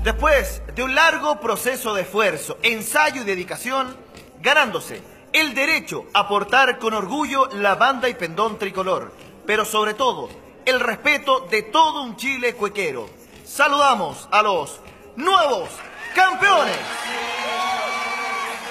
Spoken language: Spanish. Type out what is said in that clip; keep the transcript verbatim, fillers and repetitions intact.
Después de un largo proceso de esfuerzo, ensayo y dedicación, ganándose el derecho a portar con orgullo la banda y pendón tricolor, pero sobre todo el respeto de todo un Chile cuequero. Saludamos a los nuevos campeones.